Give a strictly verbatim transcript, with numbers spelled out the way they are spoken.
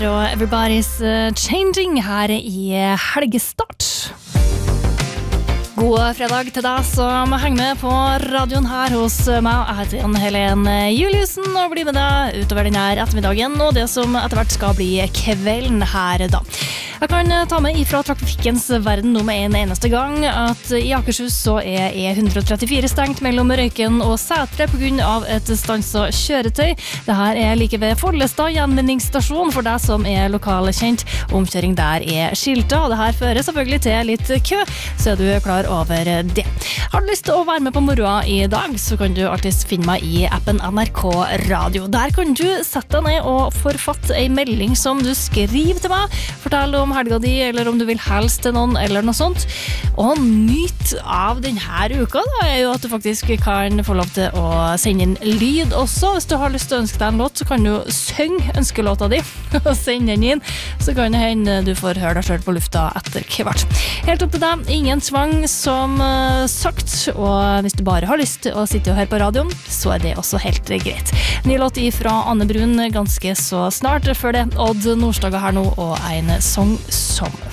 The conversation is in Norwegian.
Og Everybody's Changing her i helgestart. God fredag til deg som henger med på radioen her hos meg. Jeg heter Jan Helen Juliussen og blir med deg utover denne ettermiddagen og det som etter hvert skal bli kvelden her da. Jeg kan ta med ifra trafikkens verden nå med en eneste gang at i Akershus så er E one thirty-four stengt mellom Røyken og Sætre på grunn av et stanset kjøretøy. Dette er like ved Follestad gjenvinningsstasjon for deg som er lokalkjent. Omkjøring der er skiltet, og det her fører selvfølgelig til litt kø, så er du klar over det. Har du lyst til å være med på moroa i dag, så kan du alltid finne meg i appen N R K Radio. Der kan du sette deg ned og forfatte en melding som du skriver til meg. Fortell om helga di, eller om du vil helst til noen, eller noe sånt. Og nyt av denne uka da, er jo at du faktisk kan få lov til å sende inn lyd også. Hvis du har lyst til å ønske deg en låt, så kan du synge ønskelåta di og sende den inn. Så kan det hende du får høre deg selv på lufta etter hvert. Helt opp til deg, ingen tvang som uh, sagt, og hvis du bare har lyst til å sitte og høre på radioen, så er det også helt greit. Ny låt fra Anne Brun ganske så snart, før det Odd Nordstoga her nå, og en sang som